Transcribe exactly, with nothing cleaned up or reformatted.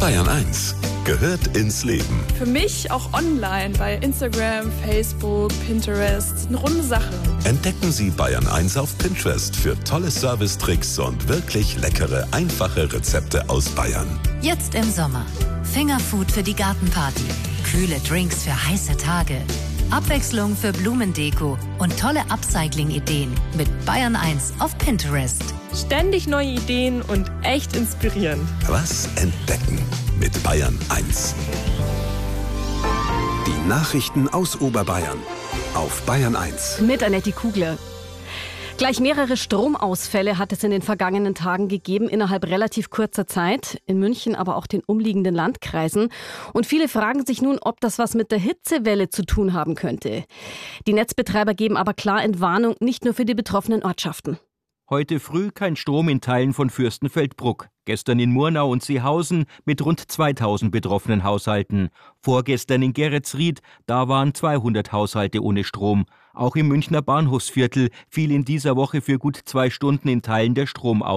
Bayern eins gehört ins Leben. Für mich auch online bei Instagram, Facebook, Pinterest. Eine runde Sache. Entdecken Sie Bayern eins auf Pinterest für tolle Servicetricks und wirklich leckere, einfache Rezepte aus Bayern. Jetzt im Sommer. Fingerfood für die Gartenparty. Kühle Drinks für heiße Tage. Abwechslung für Blumendeko und tolle Upcycling-Ideen mit Bayern eins auf Pinterest. Ständig neue Ideen und echt inspirierend. Was entdecken mit Bayern eins. Die Nachrichten aus Oberbayern auf Bayern eins. Mit Annette Kugler. Gleich mehrere Stromausfälle hat es in den vergangenen Tagen gegeben, innerhalb relativ kurzer Zeit. In München, aber auch den umliegenden Landkreisen. Und viele fragen sich nun, ob das was mit der Hitzewelle zu tun haben könnte. Die Netzbetreiber geben aber klar Entwarnung, nicht nur für die betroffenen Ortschaften. Heute früh kein Strom in Teilen von Fürstenfeldbruck. Gestern in Murnau und Seehausen mit rund zweitausend betroffenen Haushalten. Vorgestern in Geretsried, da waren zweihundert Haushalte ohne Strom. Auch im Münchner Bahnhofsviertel fiel in dieser Woche für gut zwei Stunden in Teilen der Strom aus.